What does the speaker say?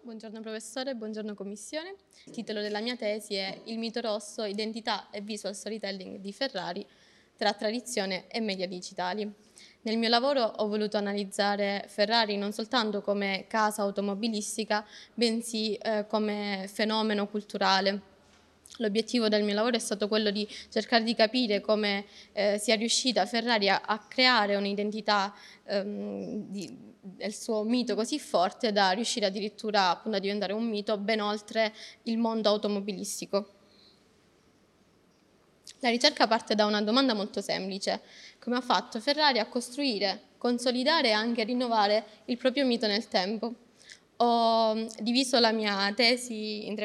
Buongiorno professore, buongiorno commissione. Il titolo della mia tesi è Il mito rosso, identità e visual storytelling di Ferrari tra tradizione e media digitali. Nel mio lavoro ho voluto analizzare Ferrari non soltanto come casa automobilistica, bensì come fenomeno culturale. L'obiettivo del mio lavoro è stato quello di cercare di capire come sia riuscita Ferrari a creare un'identità del suo mito così forte da riuscire addirittura appunto a diventare un mito ben oltre il mondo automobilistico. La ricerca parte da una domanda molto semplice: come ha fatto Ferrari a costruire, consolidare e anche rinnovare il proprio mito nel tempo? Ho diviso la mia tesi in tre